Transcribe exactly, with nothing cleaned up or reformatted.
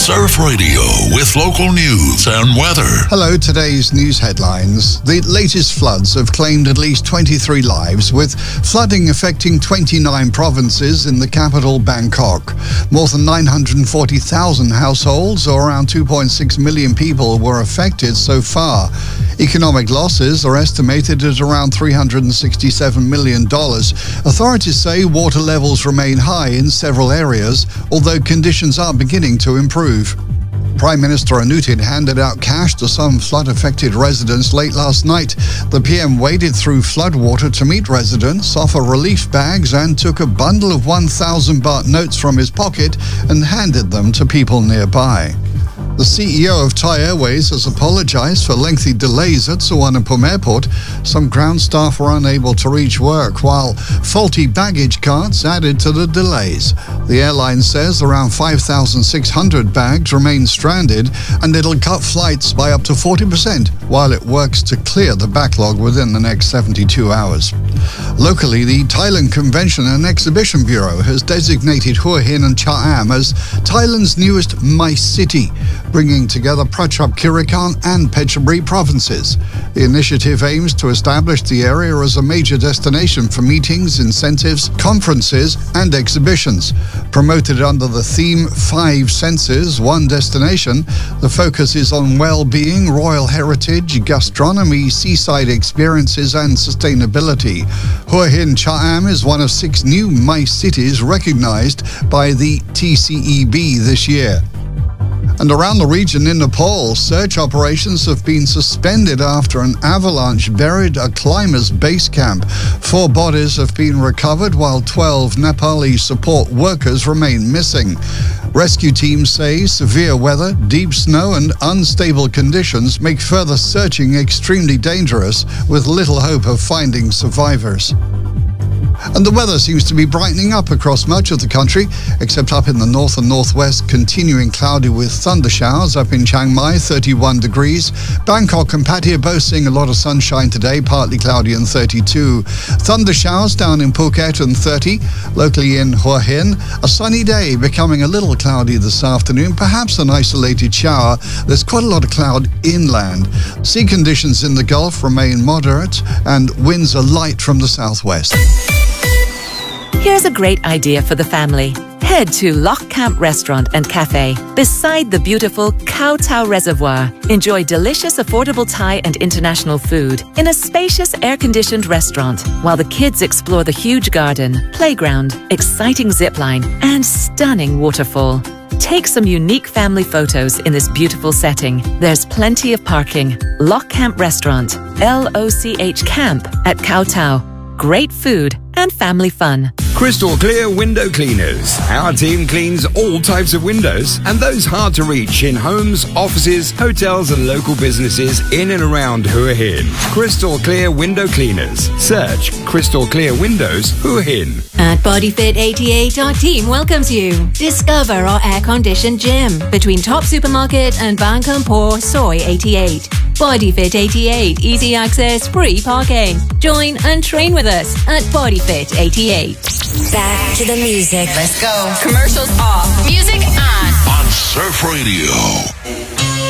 Surf Radio with local news and weather. Hello, today's news headlines. The latest floods have claimed at least twenty-three lives, with flooding affecting twenty-nine provinces in the capital, Bangkok. More than nine hundred forty thousand households, or around two point six million people, were affected so far. Economic losses are estimated at around three hundred sixty-seven million dollars. Authorities say water levels remain high in several areas, although conditions are beginning to improve. Prime Minister Anutin handed out cash to some flood-affected residents late last night. The P M waded through floodwater to meet residents, offer relief bags, and took a bundle of one thousand baht notes from his pocket and handed them to people nearby. The C E O of Thai Airways has apologized for lengthy delays at Suvarnabhumi Airport. Some ground staff were unable to reach work, while faulty baggage carts added to the delays. The airline says around five thousand six hundred bags remain stranded, and it'll cut flights by up to forty percent while it works to clear the backlog within the next seventy-two hours. Locally, the Thailand Convention and Exhibition Bureau has designated Hua Hin and Cha Am as Thailand's newest MICE city, bringing together Prachuap-Khiri-Khan and Phetchaburi provinces. The initiative aims to establish the area as a major destination for meetings, incentives, conferences, and exhibitions. Promoted under the theme Five Senses, One Destination, the focus is on well-being, royal heritage, gastronomy, seaside experiences, and sustainability. Hua Hin Cha Am is one of six new MICE cities recognized by the T C E B this year. And around the region in Nepal, search operations have been suspended after an avalanche buried a climber's base camp. Four bodies have been recovered, while twelve Nepali support workers remain missing. Rescue teams say severe weather, deep snow, and unstable conditions make further searching extremely dangerous, with little hope of finding survivors. And the weather seems to be brightening up across much of the country, except up in the north and northwest, continuing cloudy with thunder showers. Up in Chiang Mai, thirty-one degrees. Bangkok and Pattaya both seeing a lot of sunshine today, partly cloudy and thirty-two. Thunder showers down in Phuket and thirty. Locally in Hua Hin, a sunny day, becoming a little cloudy this afternoon, perhaps an isolated shower. There's quite a lot of cloud inland. Sea conditions in the Gulf remain moderate, and winds are light from the southwest. Here's a great idea for the family. Head to Loch Camp Restaurant and Cafe beside the beautiful Khao Tao Reservoir. Enjoy delicious, affordable Thai and international food in a spacious, air-conditioned restaurant while the kids explore the huge garden, playground, exciting zipline, and stunning waterfall. Take some unique family photos in this beautiful setting. There's plenty of parking. Loch Camp Restaurant, L O C H Camp at Khao Tao. Great food and family fun. Crystal Clear Window Cleaners. Our team cleans all types of windows, and those hard to reach in homes, offices, hotels, and local businesses in and around Hua Hin. Crystal Clear Window Cleaners. Search Crystal Clear Windows Hua Hin. At Bodyfit eighty-eight, our team welcomes you. Discover our air-conditioned gym between Top Supermarket and Bangkok Soi eighty-eight. Bodyfit eighty-eight, easy access, free parking. Join and train with us at Bodyfit eighty-eight. Back to the music. Let's go. Commercials off. Music on. On Surf Radio.